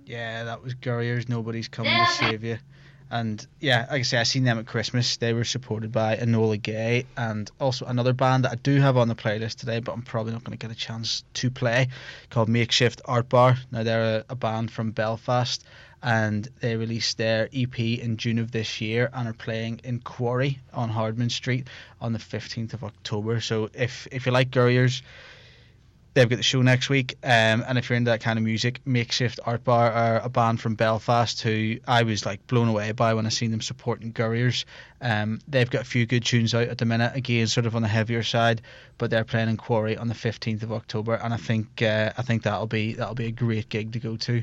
Yeah, that was Gurriers. Nobody's coming to save you. And yeah, like I say, I seen them at Christmas. They were supported by Enola Gay and also another band that I do have on the playlist today, but I'm probably not going to get a chance to play, called Makeshift Art Bar. Now they're a band from Belfast, and they released their EP in June of this year and are playing in Quarry on Hardman Street on the 15th of October. So if you like Gurriers, they've got the show next week, and if you're into that kind of music, Makeshift Art Bar are a band from Belfast who I was like blown away by when I seen them supporting Gurriers. They've got a few good tunes out at the minute, again sort of on the heavier side, but they're playing in Quarry on the 15th of October, and I think that'll be a great gig to go to.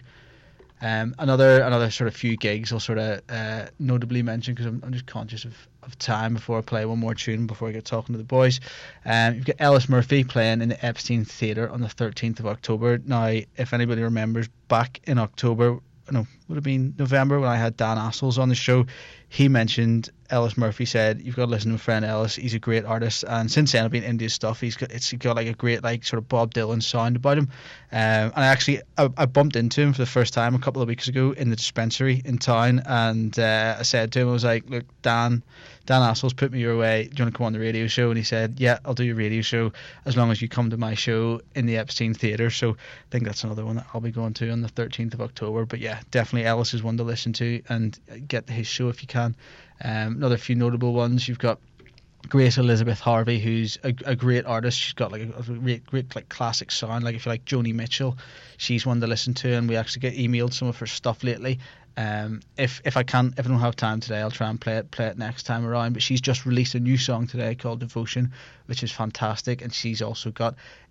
Another sort of few gigs I'll sort of notably mention, because I'm just conscious of time before I play one more tune before I get talking to the boys. You've got Ellis Murphy playing in the Epstein Theatre on the 13th of October. Now, if anybody remembers, back in October, no, would have been November, when I had Dan Assels on the show, he mentioned Ellis Murphy, said you've got to listen to my friend Ellis, he's a great artist, and since then I've been into his stuff. He's got like a great like sort of Bob Dylan sound about him, and I bumped into him for the first time a couple of weeks ago in the dispensary in town, and I said to him, I was like, look, Dan Assels put me your way, do you want to come on the radio show? And he said, yeah, I'll do your radio show as long as you come to my show in the Epstein Theatre. So I think that's another one that I'll be going to on the 13th of October. But yeah, definitely Ellis is one to listen to, and get to his show if you can. Another few notable ones, you've got Grace Elizabeth Harvey, who's a great artist. She's got like a great like classic sound. Like if you like Joni Mitchell, she's one to listen to, and we actually get emailed some of her stuff lately. If I don't have time today, I'll try and play it next time around. But she's just released a new song today called Devotion, which is fantastic, and she's also got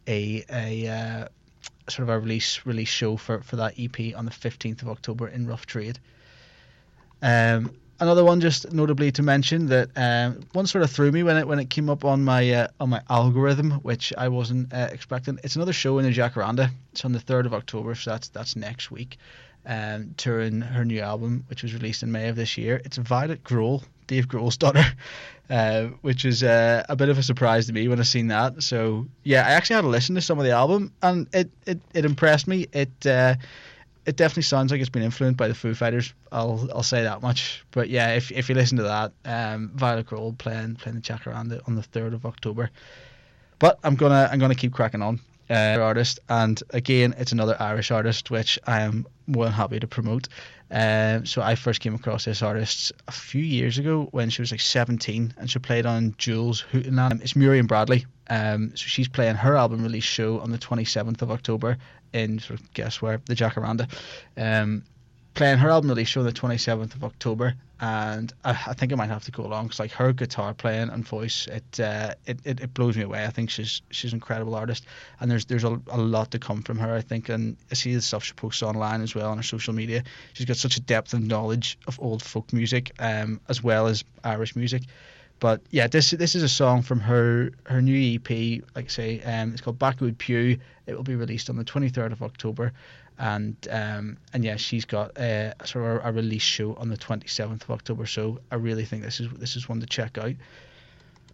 a sort of a release show for that EP on the 15th of October in Rough Trade. Another one just notably to mention that one sort of threw me when it came up on my algorithm, which I wasn't expecting. It's another show in the Jacaranda. It's on the 3rd of October, so that's next week. Touring her new album, which was released in May of this year. It's Violet Grohl, Dave Grohl's daughter, which is a bit of a surprise to me when I seen that. So yeah, I actually had to listen to some of the album, and it impressed me. It definitely sounds like it's been influenced by the Foo Fighters. I'll say that much. But yeah, if you listen to that, Violet Grohl playing the Jacaranda on the 3rd of October. But I'm gonna keep cracking on. Artist, and again it's another Irish artist, which I am more than happy to promote. So I first came across this artist a few years ago when she was like 17, and she played on Jules Hootenanny. It's Muriel Bradley. So she's playing her album release show on the 27th of October in sort of guess where, the Jacaranda. Playing her album release show on the 27th of October, and I think I might have to go along, because like her guitar playing and voice, it blows me away. I think she's an incredible artist, and there's a lot to come from her, I think. And I see the stuff she posts online as well on her social media. She's got such a depth of knowledge of old folk music, as well as Irish music. But yeah, this is a song from her new EP. Like I say, it's called Backwood Pew. It will be released on the 23rd of October. And yeah, she's got sort of a release show on the 27th of October. So I really think this is one to check out.